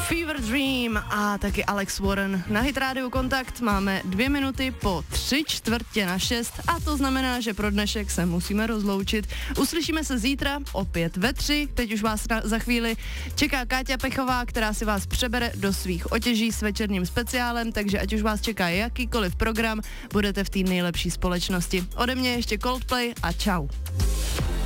Fever Dream a taky Alex Warren. Na Hit Radio Kontakt máme 2 minuty po 5:45 a to znamená, že pro dnešek se musíme rozloučit. Uslyšíme se zítra opět ve 3. Teď už vás za chvíli čeká Káťa Pechová, která si vás přebere do svých otěží s večerním speciálem, takže ať už vás čeká jakýkoliv program, budete v té nejlepší společnosti. Ode mě ještě Coldplay a čau.